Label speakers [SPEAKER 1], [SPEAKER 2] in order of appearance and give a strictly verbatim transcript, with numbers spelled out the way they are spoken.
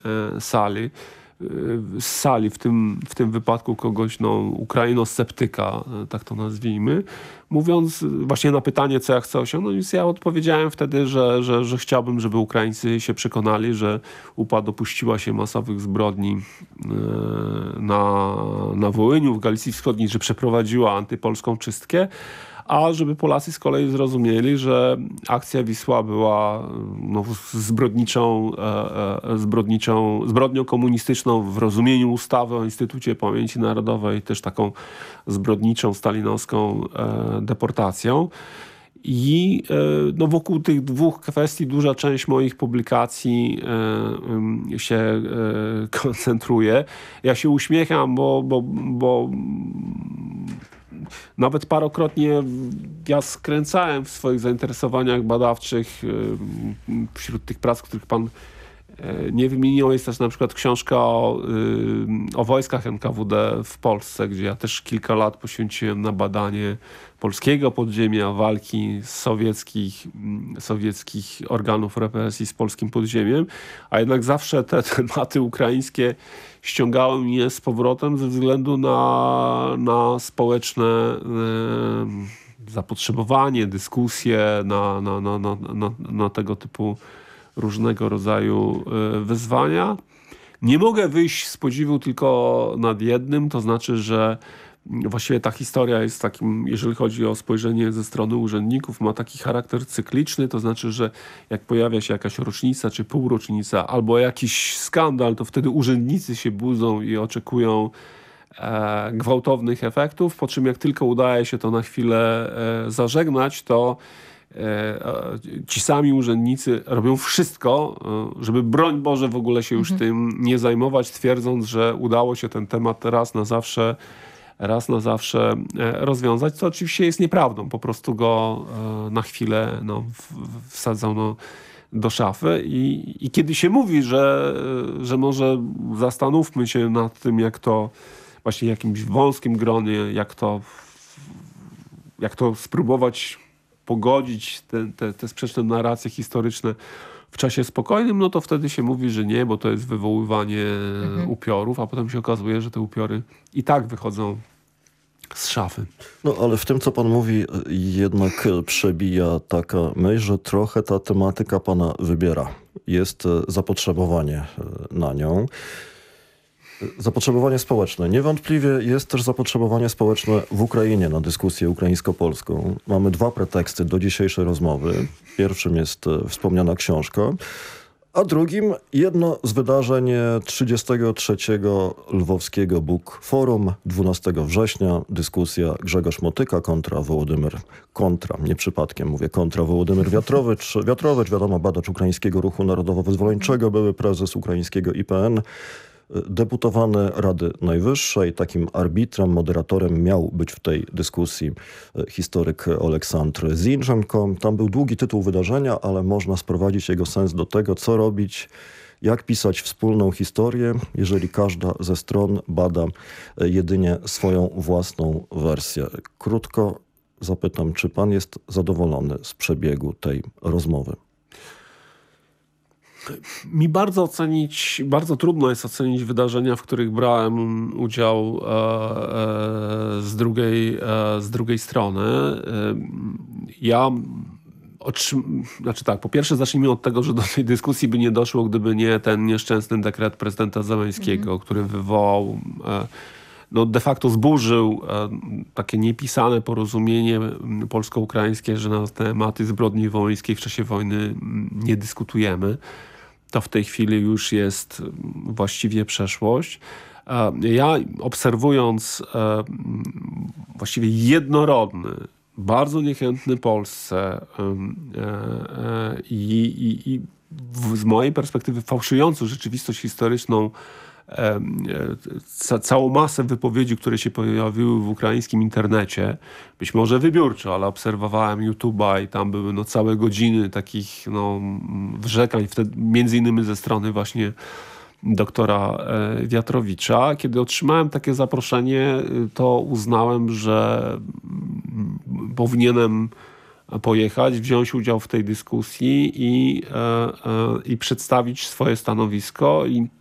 [SPEAKER 1] sali, z sali, w tym, w tym wypadku kogoś, no, ukrainosceptyka, tak to nazwijmy, mówiąc właśnie na pytanie, co ja chcę osiągnąć, więc ja odpowiedziałem wtedy, że, że, że chciałbym, żeby Ukraińcy się przekonali, że U P A dopuściła się masowych zbrodni na, na Wołyniu, w Galicji Wschodniej, że przeprowadziła antypolską czystkę, a żeby Polacy z kolei zrozumieli, że akcja Wisła była no, zbrodniczą, e, e, zbrodniczą, zbrodnią komunistyczną w rozumieniu ustawy o Instytucie Pamięci Narodowej, też taką zbrodniczą, stalinowską e, deportacją. I e, no, wokół tych dwóch kwestii duża część moich publikacji e, się e, koncentruje. Ja się uśmiecham, bo, bo, bo nawet parokrotnie ja skręcałem w swoich zainteresowaniach badawczych. Wśród tych prac, których pan nie wymienił, jest też na przykład książka o, o wojskach N K W D w Polsce, gdzie ja też kilka lat poświęciłem na badanie polskiego podziemia, walki sowieckich, sowieckich organów represji z polskim podziemiem, a jednak zawsze te tematy ukraińskie ściągały mnie z powrotem ze względu na, na społeczne e, zapotrzebowanie, dyskusje, na, na, na, na, na, na tego typu różnego rodzaju e, wyzwania. Nie mogę wyjść z podziwu tylko nad jednym, to znaczy, że właściwie ta historia jest takim, jeżeli chodzi o spojrzenie ze strony urzędników, ma taki charakter cykliczny, to znaczy, że jak pojawia się jakaś rocznica czy półrocznica albo jakiś skandal, to wtedy urzędnicy się budzą i oczekują e, gwałtownych efektów, po czym jak tylko udaje się to na chwilę e, zażegnać, to e, ci sami urzędnicy robią wszystko, e, żeby broń Boże w ogóle się już mhm. tym nie zajmować, twierdząc, że udało się ten temat raz na zawsze raz na zawsze rozwiązać, co oczywiście jest nieprawdą. Po prostu go na chwilę no, wsadzą no, do szafy i, i kiedy się mówi, że, że może zastanówmy się nad tym, jak to właśnie w jakimś wąskim gronie, jak to, jak to spróbować pogodzić te, te, te sprzeczne narracje historyczne w czasie spokojnym, no to wtedy się mówi, że nie, bo to jest wywoływanie mhm. upiorów, a potem się okazuje, że te upiory i tak wychodzą z szafy.
[SPEAKER 2] No ale w tym, co pan mówi, jednak przebija taka myśl, że trochę ta tematyka pana wybiera. Jest zapotrzebowanie na nią. Zapotrzebowanie społeczne. Niewątpliwie jest też zapotrzebowanie społeczne w Ukrainie na dyskusję ukraińsko-polską. Mamy dwa preteksty do dzisiejszej rozmowy. Pierwszym jest wspomniana książka, a drugim jedno z wydarzeń trzydziestego trzeciego Lwowskiego Buk Forum, dwunastego września, dyskusja Grzegorz Motyka kontra Wołodymyr, kontra, nie przypadkiem mówię, kontra Wołodymyr Wiatrowicz. Wiatrowicz, wiadomo, badacz Ukraińskiego Ruchu Narodowo-Wyzwoleńczego, były prezes ukraińskiego I P N, deputowany Rady Najwyższej. Takim arbitrem, moderatorem miał być w tej dyskusji historyk Oleksandr Zinchenko. Tam był długi tytuł wydarzenia, ale można sprowadzić jego sens do tego, co robić, jak pisać wspólną historię, jeżeli każda ze stron bada jedynie swoją własną wersję. Krótko zapytam, czy pan jest zadowolony z przebiegu tej rozmowy?
[SPEAKER 1] Mi bardzo ocenić, bardzo trudno jest ocenić wydarzenia, w których brałem udział e, e, z, drugiej, e, z drugiej strony. E, ja otrzym... Znaczy tak, po pierwsze zacznijmy od tego, że do tej dyskusji by nie doszło, gdyby nie ten nieszczęsny dekret prezydenta Zełenskiego, mhm. który wywołał, e, no de facto zburzył e, takie niepisane porozumienie polsko-ukraińskie, że na tematy zbrodni wołyńskiej w czasie wojny nie dyskutujemy. To w tej chwili już jest właściwie przeszłość. Ja obserwując właściwie jednorodny, bardzo niechętny Polsce i, i, i z mojej perspektywy fałszującą rzeczywistość historyczną Ca całą masę wypowiedzi, które się pojawiły w ukraińskim internecie, być może wybiórczo, ale obserwowałem YouTube'a i tam były no, całe godziny takich no, wrzekań, wtedy, między innymi ze strony właśnie doktora e, Wiatrowicza. Kiedy otrzymałem takie zaproszenie, to uznałem, że powinienem pojechać, wziąć udział w tej dyskusji i, i przedstawić swoje stanowisko i